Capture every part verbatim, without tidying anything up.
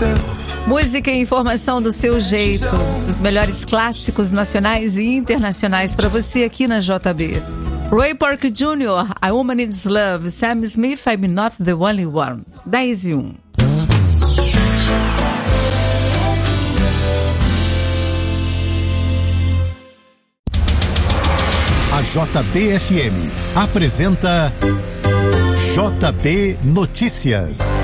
Música e informação do seu jeito. Os melhores clássicos nacionais e internacionais para você aqui na J B. Ray Parker Júnior, A Woman Needs Love. Sam Smith, I'm Not the Only One. dez e um. A J B F M apresenta J B Notícias.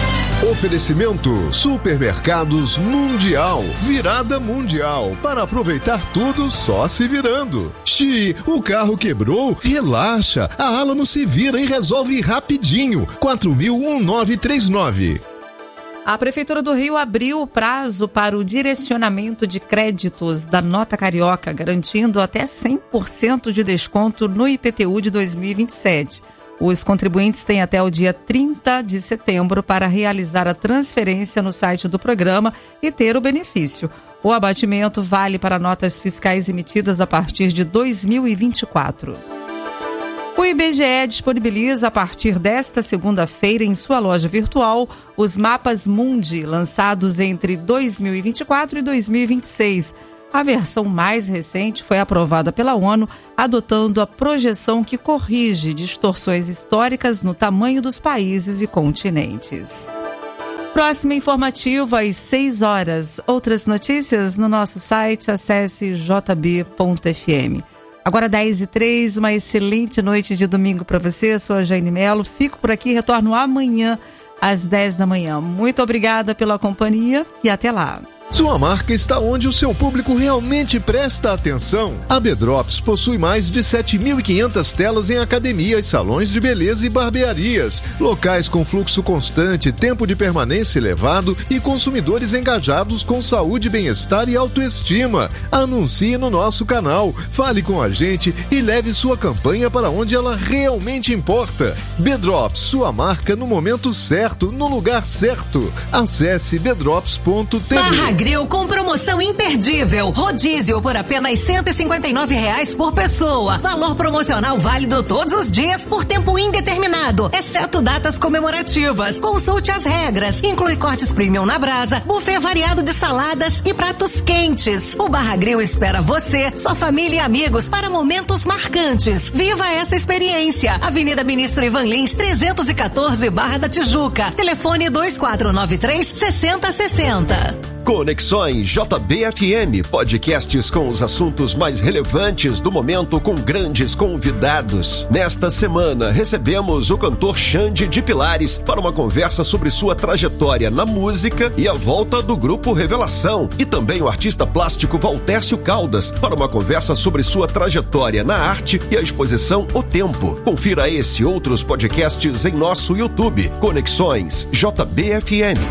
Oferecimento Supermercados Mundial, virada mundial, para aproveitar tudo só se virando. Xi, o carro quebrou? Relaxa, a Alamo se vira e resolve rapidinho. quatro mil nove três nove. A Prefeitura do Rio abriu o prazo para o direcionamento de créditos da nota carioca, garantindo até cem por cento de desconto no I P T U de dois mil e vinte e sete. Os contribuintes têm até o dia trinta de setembro para realizar a transferência no site do programa e ter o benefício. O abatimento vale para notas fiscais emitidas a partir de dois mil e vinte e quatro. O I B G E disponibiliza a partir desta segunda-feira em sua loja virtual os mapas Mundi, lançados entre dois mil e vinte e quatro e dois mil e vinte e seis. A versão mais recente foi aprovada pela ONU, adotando a projeção que corrige distorções históricas no tamanho dos países e continentes. Próximo informativo às seis horas. Outras notícias no nosso site, acesse j b ponto f m. Agora dez e três, uma excelente noite de domingo para você. Eu sou a Jane Mello, fico por aqui, retorno amanhã às dez da manhã. Muito obrigada pela companhia e até lá. Sua marca está onde o seu público realmente presta atenção. A B-Drops possui mais de sete mil e quinhentas telas em academias, salões de beleza e barbearias, locais com fluxo constante, tempo de permanência elevado e consumidores engajados com saúde, bem-estar e autoestima. Anuncie no nosso canal, fale com a gente e leve sua campanha para onde ela realmente importa. B-Drops, sua marca no momento certo, no lugar certo. Acesse b drops ponto t v. Grill com promoção imperdível. Rodízio por apenas cento e cinquenta e nove reais por pessoa. Valor promocional válido todos os dias por tempo indeterminado, exceto datas comemorativas. Consulte as regras. Inclui cortes premium na brasa, buffet variado de saladas e pratos quentes. O Barra Grill espera você, sua família e amigos para momentos marcantes. Viva essa experiência. Avenida Ministro Ivan Lins, trezentos e quatorze, Barra da Tijuca. Telefone dois quatro nove três, seis zero seis zero. Conexões J B F M, podcasts com os assuntos mais relevantes do momento com grandes convidados. Nesta semana recebemos o cantor Xande de Pilares para uma conversa sobre sua trajetória na música e a volta do grupo Revelação, e também o artista plástico Valtércio Caldas para uma conversa sobre sua trajetória na arte e a exposição O Tempo. Confira esse e outros podcasts em nosso YouTube, Conexões J B F M.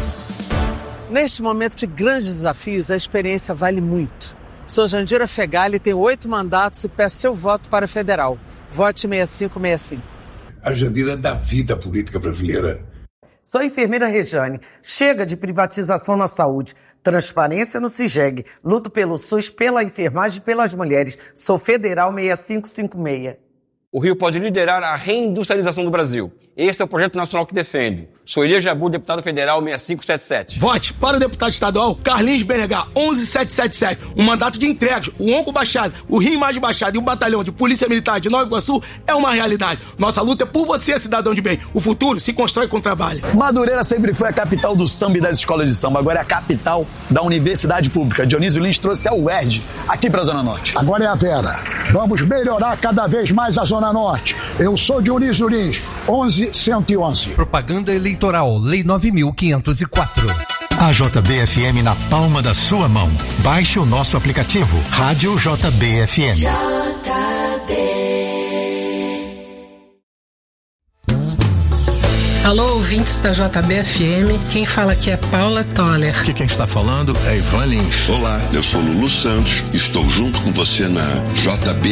Neste momento de grandes desafios, a experiência vale muito. Sou Jandira Fegali, tenho oito mandatos e peço seu voto para federal. Vote seis cinco seis cinco. A Jandira dá vida à política brasileira. Sou a enfermeira Rejane. Chega de privatização na saúde. Transparência no CIGEG. Luto pelo SUS, pela enfermagem e pelas mulheres. Sou federal seis cinco cinco seis. O Rio pode liderar a reindustrialização do Brasil. Este é o projeto nacional que defendo. Sou Elias Jabu, deputado federal seis cinco sete sete. Vote para o deputado estadual Carlinhos B N H onze sete sete sete. Um mandato de entregas. O Onco Baixada, o Rio Mais Baixada e o Batalhão de Polícia Militar de Nova Iguaçu é uma realidade. Nossa luta é por você, cidadão de bem. O futuro se constrói com trabalho. Madureira sempre foi a capital do samba e das escolas de samba. Agora é a capital da universidade pública. Dionísio Lins trouxe a U E R J aqui para a Zona Norte. Agora é a Vera. Vamos melhorar cada vez mais a Zona Norte. Eu sou Dionísio Lins, onze cento e onze. Propaganda eleitoral, Lei nove mil quinhentos e quatro. A J B F M na palma da sua mão. Baixe o nosso aplicativo, Rádio J B F M. J B. Alô, ouvintes da J B F M, quem fala aqui é Paula Toller. Aqui quem está falando é Ivan Lins. Olá, eu sou Lulu Santos, estou junto com você na J B